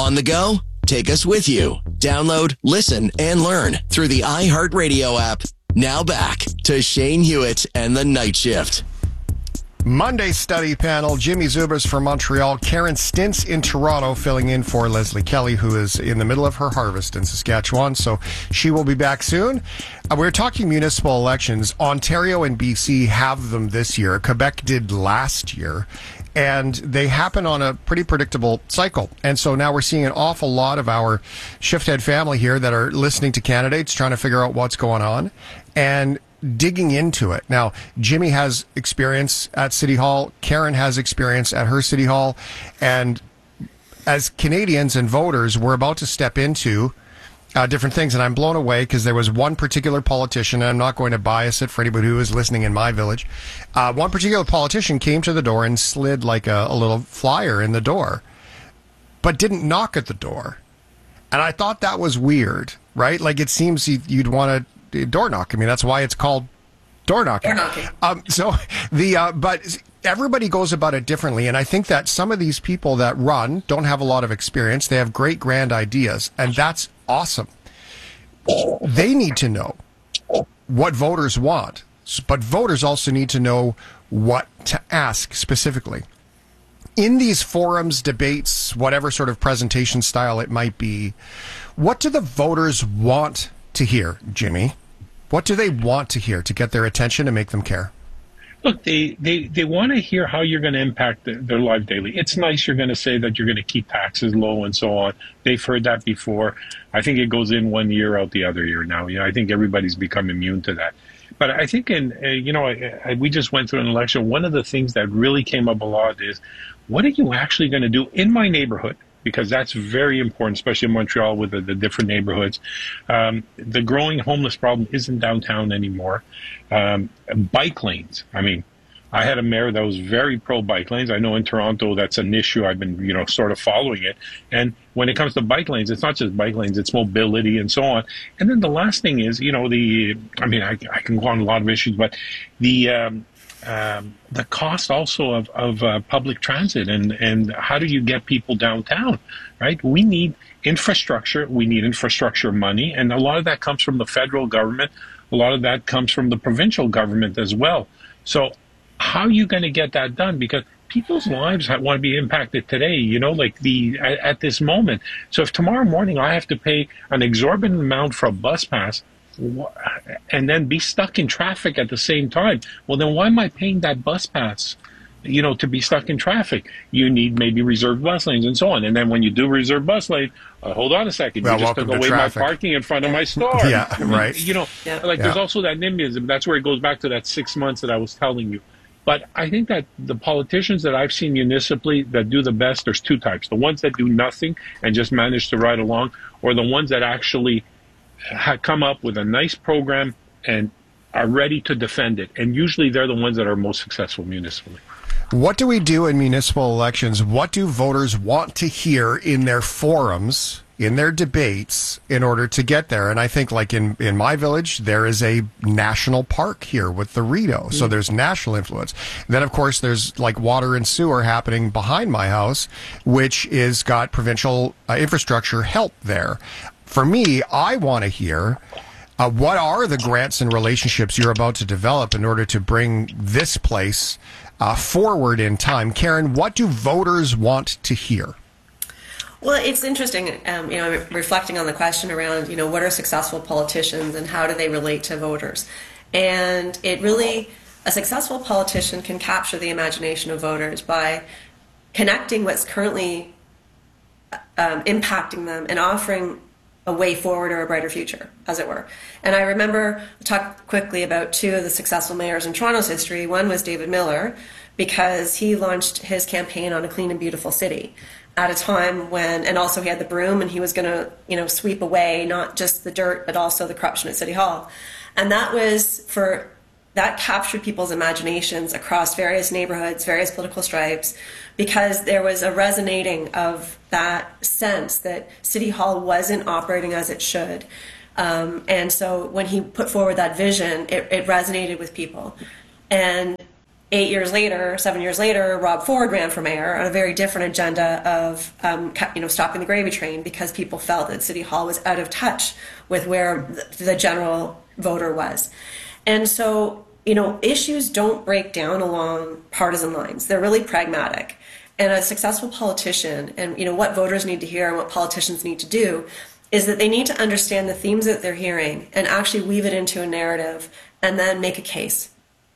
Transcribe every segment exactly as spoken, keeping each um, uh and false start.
On the go? Take us with you. Download, listen, and learn through the iHeartRadio app. Now back to Shane Hewitt and the Night Shift. Monday study panel, Jimmy Zubas from Montreal, Karen Stintz in Toronto, filling in for Leslie Kelly, who is in the middle of her harvest in Saskatchewan, so she will be back soon. Uh, we're talking municipal elections. Ontario and B C have them this year. Quebec did last year, and they happen on a pretty predictable cycle. And so now we're seeing an awful lot of our shift-head family here that are listening to candidates, trying to figure out what's going on, and digging into it. Now, Jimmy has experience at City Hall. Karen has experience at her City Hall. And as Canadians and voters, we're about to step into uh, different things. And I'm blown away because there was one particular politician, and I'm not going to bias it for anybody who is listening in my village. Uh, one particular politician came to the door and slid like a, a little flyer in the door, but didn't knock at the door. And I thought that was weird, right? Like, it seems you'd want to door knock. I mean, that's why it's called door knocking. Door knocking. Um, so the uh, but everybody goes about it differently, and I think that some of these people that run don't have a lot of experience. They have great grand ideas, and that's awesome. They need to know what voters want, but voters also need to know what to ask specifically. In these forums, debates, whatever sort of presentation style it might be, what do the voters want to hear, Jimmy? What do they want to hear to get their attention and make them care? Look, they, they, they want to hear how you're going to impact the, their life daily. It's nice you're going to say that you're going to keep taxes low and so on. They've heard that before. I think it goes in one year, out the other year now. You know, I think everybody's become immune to that. But I think, in uh, you know, I, I, we just went through an election. One of the things that really came up a lot is, what are you actually going to do in my neighborhood? Because that's very important, especially in Montreal with the, the different neighborhoods. Um, the growing homeless problem isn't downtown anymore. Um, bike lanes. I mean, I had a mayor that was very pro-bike lanes. I know in Toronto that's an issue. I've been, you know, sort of following it. And when it comes to bike lanes, it's not just bike lanes, it's mobility and so on. And then the last thing is, you know, the, I mean, I, I can go on a lot of issues, but the, um, Um, the cost also of, of uh, public transit and, and how do you get people downtown, right? We need infrastructure. We need infrastructure money. And a lot of that comes from the federal government. A lot of that comes from the provincial government as well. So how are you going to get that done? Because people's lives want to be impacted today, you know, like the at, at this moment. So if tomorrow morning I have to pay an exorbitant amount for a bus pass, and then be stuck in traffic at the same time, well, then why am I paying that bus pass, you know, to be stuck in traffic? You need maybe reserved bus lanes and so on. And then when you do reserve bus lane, uh, hold on a second, well, you just took away traffic. my parking in front of my store. Yeah, right. You know, yeah. like yeah. there's also that NIMBYism. That's where it goes back to that six months that I was telling you. But I think that the politicians that I've seen municipally that do the best, there's two types. The ones that do nothing and just manage to ride along, or the ones that actually come up with a nice program and are ready to defend it. And usually they're the ones that are most successful municipally. What do we do in municipal elections? What do voters want to hear in their forums, in their debates, in order to get there? And I think, like in, in my village, there is a national park here with the Rideau. So there's national influence. Then, of course, there's like water and sewer happening behind my house, which is got provincial uh, infrastructure help there. For me, I want to hear uh, what are the grants and relationships you're about to develop in order to bring this place uh, forward in time. Karen, what do voters want to hear? Well, it's interesting, um, you know, reflecting on the question around, you know, what are successful politicians and how do they relate to voters? And it really, a successful politician can capture the imagination of voters by connecting what's currently um, impacting them and offering a way forward or a brighter future, as it were. And I remember, I'll talk quickly about two of the successful mayors in Toronto's history. One was David Miller, because he launched his campaign on a clean and beautiful city at a time when, and also he had the broom and he was going to, you know, sweep away not just the dirt, but also the corruption at City Hall. And that was for, that captured people's imaginations across various neighborhoods, various political stripes, because there was a resonating of that sense that City Hall wasn't operating as it should. Um, and so when he put forward that vision, it, it resonated with people. And eight years later, seven years later, Rob Ford ran for mayor on a very different agenda of, um, you know, stopping the gravy train because people felt that City Hall was out of touch with where the general voter was. And so, you know, issues don't break down along partisan lines. They're really pragmatic. And a successful politician, and, you know, what voters need to hear and what politicians need to do is that they need to understand the themes that they're hearing and actually weave it into a narrative and then make a case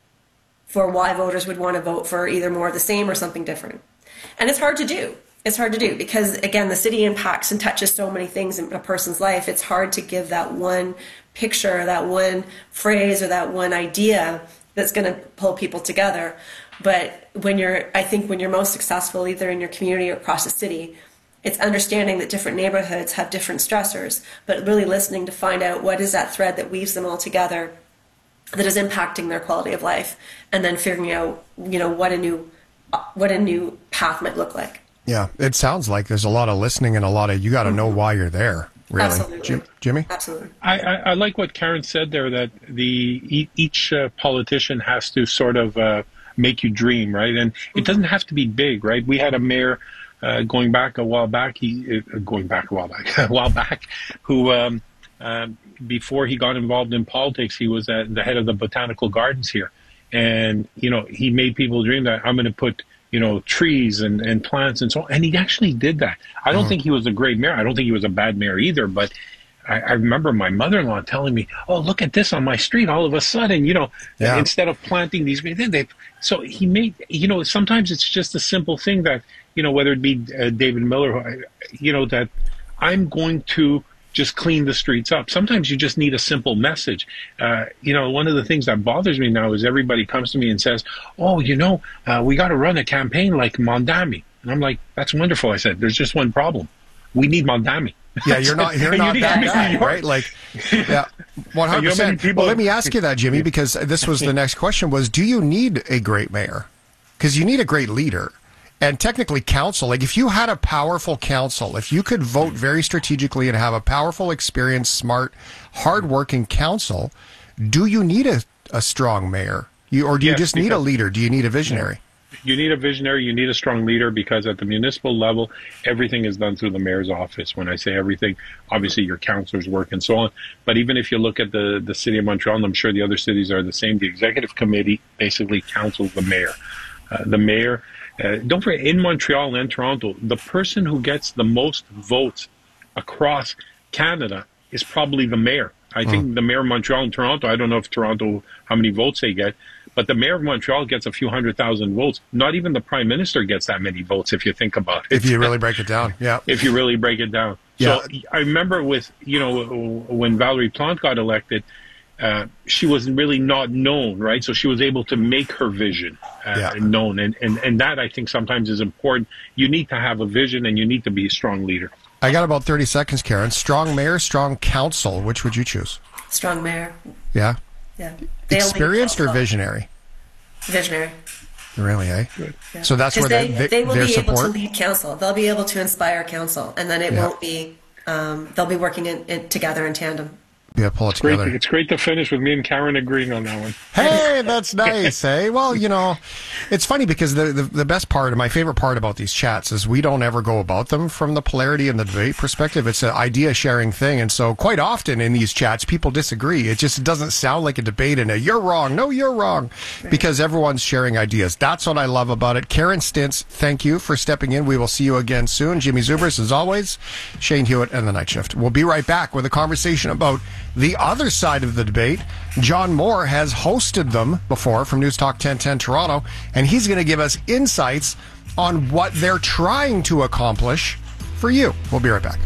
for why voters would want to vote for either more of the same or something different. And it's hard to do. It's hard to do because, again, the city impacts and touches so many things in a person's life. It's hard to give that one picture, that one phrase, or that one idea that's going to pull people together. But when you're, I think when you're most successful, either in your community or across the city, it's understanding that different neighborhoods have different stressors, but really listening to find out what is that thread that weaves them all together that is impacting their quality of life, and then figuring out, you know, what a new, what a new path might look like. Yeah, it sounds like there's a lot of listening and a lot of, you got to know why you're there, really. Absolutely. Jim, Jimmy? Absolutely. I, I, I like what Karen said there, that the e- each uh, politician has to sort of uh, make you dream, right? And mm-hmm. it doesn't have to be big, right? We had a mayor uh, going back a while back, he uh, going back a while back, a while back, who um, uh, before he got involved in politics, he was uh, the head of the botanical gardens here. And, you know, he made people dream that I'm going to put, you know, trees and, and plants and so on. And he actually did that. I don't mm. think he was a great mayor. I don't think he was a bad mayor either. But I, I remember my mother-in-law telling me, oh, look at this on my street. All of a sudden, you know, yeah. instead of planting these, then they, so he made, you know, sometimes it's just a simple thing that, you know, whether it be uh, David Miller, you know, that I'm going to just clean the streets up. Sometimes you just need a simple message. Uh, you know, one of the things that bothers me now is everybody comes to me and says, oh, you know, uh, we got to run a campaign like Mondami. And I'm like, that's wonderful. I said, there's just one problem. We need Mondami. Yeah, you're not you're not that guy, right? Like, yeah, one hundred percent. Well, let me ask you that, Jimmy, because this was the next question was, do you need a great mayor? Because you need a great leader. And technically council, like if you had a powerful council, if you could vote very strategically and have a powerful, experienced, smart, hardworking council, do you need a, a strong mayor? You, or do you yes, just need a leader? Do you need a visionary? You need a visionary. You need a strong leader, because at the municipal level, everything is done through the mayor's office. When I say everything, obviously your councilors work and so on. But even if you look at the, the city of Montreal, and I'm sure the other cities are the same, the executive committee basically counsels the mayor. Uh, the mayor... Uh, don't forget, in Montreal and Toronto, the person who gets the most votes across Canada is probably the mayor. I mm. think the mayor of Montreal and Toronto, I don't know if Toronto, how many votes they get, but the mayor of Montreal gets a few hundred thousand votes. Not even the prime minister gets that many votes, if you think about it. If you really break it down, yeah. If you really break it down. Yeah. So I remember with, you know, when Valérie Plante got elected, Uh, she was really not known, right? So she was able to make her vision uh, yeah. known. And, and, and that, I think, sometimes is important. You need to have a vision, and you need to be a strong leader. I got about thirty seconds, Karen. Strong mayor, strong council. Which would you choose? Strong mayor. Yeah? Yeah. Experienced or visionary? Visionary. Really, eh? Yeah. So that's where they, they, they will their be support? able to lead council. They'll be able to inspire council, and then it yeah. won't be, um, they'll be working in, in, together in tandem. Yeah, pull it it's together. Great, it's great to finish with me and Karen agreeing on that one. Hey, that's nice, eh? Well, you know, it's funny because the, the the best part, and my favorite part about these chats is we don't ever go about them from the polarity and the debate perspective. It's an idea sharing thing. And so quite often in these chats, people disagree. It just doesn't sound like a debate and a you're wrong, no, you're wrong, because everyone's sharing ideas. That's what I love about it. Karen Stintz, thank you for stepping in. We will see you again soon. Jimmy Zubers, as always, Shane Hewitt, and The Night Shift. We'll be right back with a conversation about the other side of the debate. John Moore has hosted them before from News Talk ten ten Toronto, and he's going to give us insights on what they're trying to accomplish for you. We'll be right back.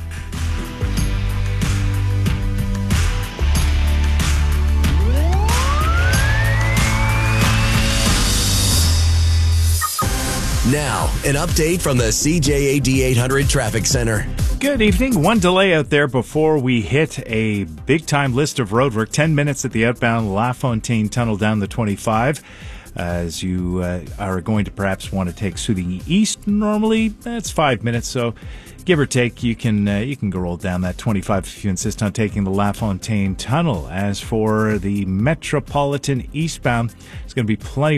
Now, an update from the C J A D eight hundred Traffic Center. Good evening. One delay out there before we hit a big-time list of roadwork. Ten minutes at the outbound LaFontaine Tunnel down the twenty-five. As you uh, are going to perhaps want to take Soothing East normally, that's five minutes. So give or take, you can uh, you can go roll down that twenty-five if you insist on taking the LaFontaine Tunnel. As for the Metropolitan eastbound, it's going to be plenty